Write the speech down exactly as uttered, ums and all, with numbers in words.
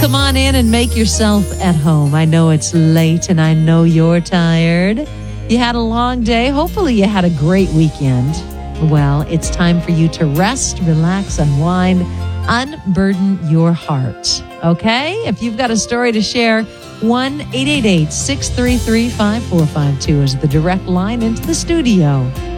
come on in and make yourself at home. I know it's late and I know you're tired. You had a long day. Hopefully you had a great weekend. Well, it's time for you to rest, relax, unwind, unburden your heart. Okay? If you've got a story to share, one eight eight eight, six three three, five four five two is the direct line into the studio.